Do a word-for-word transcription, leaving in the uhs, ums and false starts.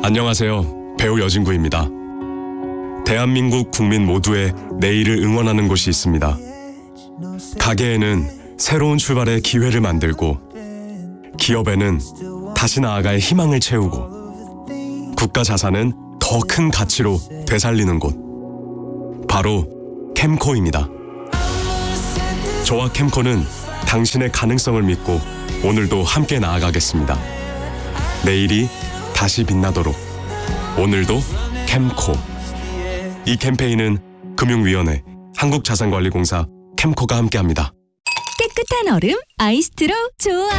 안녕하세요. 배우 여진구입니다. 대한민국 국민 모두의 내일을 응원하는 곳이 있습니다. 가게에는 새로운 출발의 기회를 만들고, 기업에는 다시 나아갈 희망을 채우고, 국가 자산은 더 큰 가치로 되살리는 곳. 바로 캠코입니다. 저와 캠코는 당신의 가능성을 믿고 오늘도 함께 나아가겠습니다. 내일이 다시 빛나도록 오늘도 캠코. 이 캠페인은 금융위원회, 한국자산관리공사, 캠코가 함께합니다. 깨끗한 얼음 아이스트로 좋아.